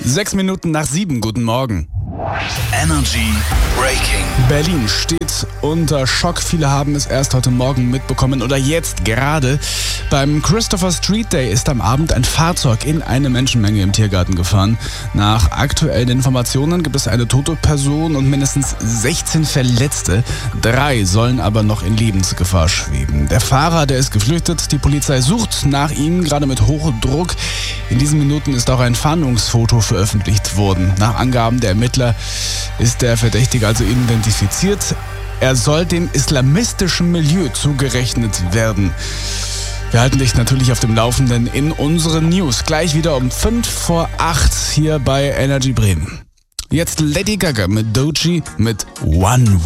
6:06, guten Morgen. Energy Breaking. Berlin steht unter Schock. Viele haben es erst heute Morgen mitbekommen oder jetzt gerade. Beim Christopher Street Day ist am Abend ein Fahrzeug in eine Menschenmenge im Tiergarten gefahren. Nach aktuellen Informationen gibt es eine tote Person und mindestens 16 Verletzte. 3 sollen aber noch in Lebensgefahr schweben. Der Fahrer, der ist geflüchtet. Die Polizei sucht nach ihm, gerade mit Hochdruck. In diesen Minuten ist auch ein Fahndungsfoto veröffentlicht worden. Nach Angaben der Ermittler ist der Verdächtige also identifiziert. Er soll dem islamistischen Milieu zugerechnet werden. Wir halten dich natürlich auf dem Laufenden in unseren News. Gleich wieder um 7:55 hier bei Energy Bremen. Jetzt Lady Gaga mit Doechii mit One Way.